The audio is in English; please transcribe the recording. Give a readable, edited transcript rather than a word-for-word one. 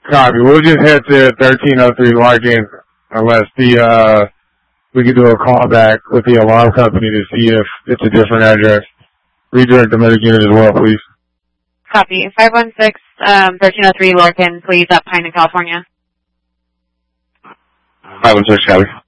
Copy. We'll just head to 1303 Larkin unless we can do a call back with the alarm company to see if it's a different address. Redirect the medic unit as well, please. Copy. 516, 1303 Larkin, please, up Pine in California. 516, copy.